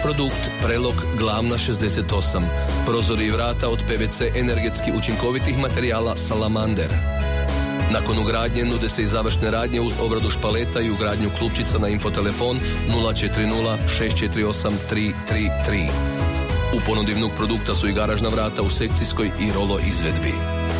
produkt Prelog glavna 68. Prozori i vrata od PVC energetski učinkovitih materijala Salamander. Nakon ugradnje nude se i završne radnje uz obradu špaleta i ugradnju klupčica na infotelefon 040 648 333. U ponudi vnuk produkta su i garažna vrata u sekcijskoj i rolo izvedbi.